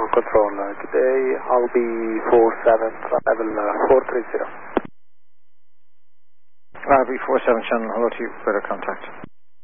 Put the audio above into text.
control. Today I'll be 47, level 430. I'll be 47 channel, hello to you, better contact.